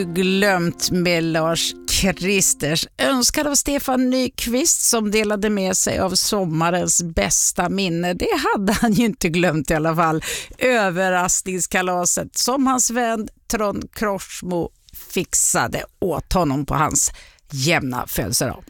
Glömt med Lars Kristers, önskad av Stefan Nyqvist som delade med sig av sommarens bästa minne. Det hade han ju inte glömt i alla fall. Överraskningskalaset som hans vän Trond Krorsmo fixade åt honom på hans jämna födelsedag.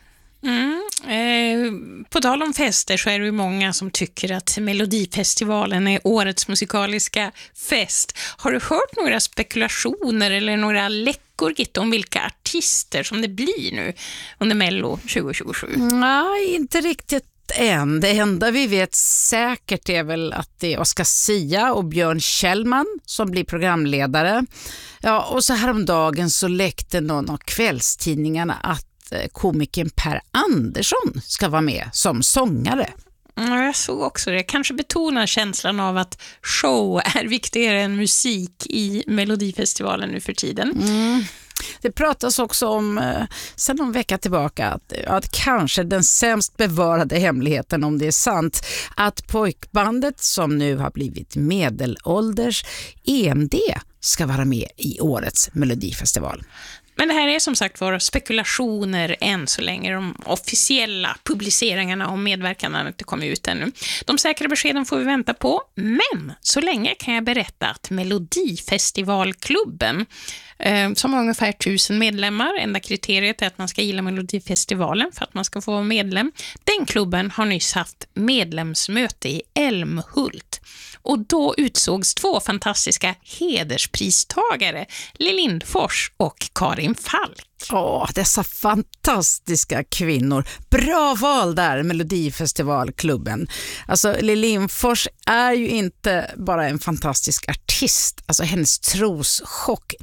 På tal om fester så är det ju många som tycker att Melodifestivalen är årets musikaliska fest. Har du hört några spekulationer eller några läckor, Gitta, om vilka artister som det blir nu under Mello 2027? Nej, inte riktigt än. Det enda vi vet säkert är väl att det är Oscar Sia och Björn Kjellman som blir programledare. Ja, och så häromdagen så läckte någon av kvällstidningarna att komikern Per Andersson ska vara med som sångare. Jag såg också det. Kanske betonar känslan av att show är viktigare än musik i Melodifestivalen nu för tiden. Det pratas också om, sedan någon vecka tillbaka, att kanske den sämst bevarade hemligheten, om det är sant, att pojkbandet som nu har blivit medelålders, EMD, ska vara med i årets Melodifestival. Men det här är som sagt våra spekulationer än så länge. De officiella publiceringarna om medverkan har inte kommit ut ännu. De säkra beskeden får vi vänta på. Men så länge kan jag berätta att Melodifestivalklubben, som har ungefär 1000 medlemmar, enda kriteriet är att man ska gilla Melodifestivalen för att man ska få vara medlem. Den klubben har nyss haft medlemsmöte i Älmhult. Och då utsågs 2 fantastiska hederspristagare, Lill Lindfors och Karin Falk. Dessa fantastiska kvinnor. Bra val där, Melodifestivalklubben. Alltså, Lill Lindfors är ju inte bara en fantastisk artist. Alltså, hennes troschock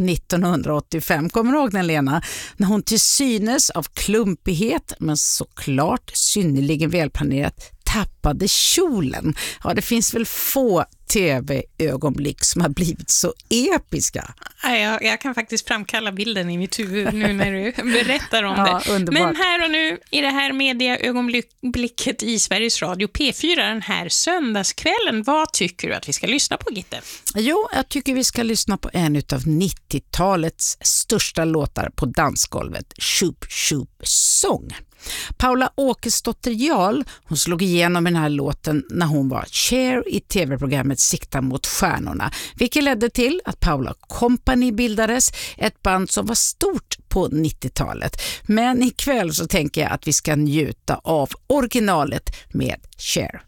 1985. Kommer du ihåg den, Lena? När hon till synes av klumpighet, men såklart synnerligen välplanerat, tappade kjolen. Ja, det finns väl få tv-ögonblick som har blivit så episka. Jag kan faktiskt framkalla bilden i mitt huvud nu när du berättar om det. Underbart. Men här och nu, i det här mediaögonblicket i Sveriges Radio P4 den här söndagskvällen, vad tycker du att vi ska lyssna på, Gitte? Jo, jag tycker vi ska lyssna på en utav 90-talets största låtar på dansgolvet, Shoop Shoop Sång. Paula Åkesdotter Jarl, hon slog igenom den här låten när hon var Cher i tv-programmet Sikta mot stjärnorna, vilket ledde till att Paula Company bildades, ett band som var stort på 90-talet. Men ikväll så tänker jag att vi ska njuta av originalet med Cher.